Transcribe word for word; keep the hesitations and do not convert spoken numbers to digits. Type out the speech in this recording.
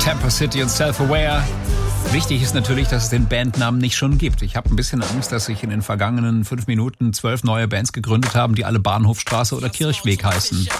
Tampa City und Self-Aware. Wichtig ist natürlich, dass es den Bandnamen nicht schon gibt. Ich habe ein bisschen Angst, dass sich in den vergangenen fünf Minuten zwölf neue Bands gegründet haben, die alle Bahnhofstraße oder Kirchweg heißen.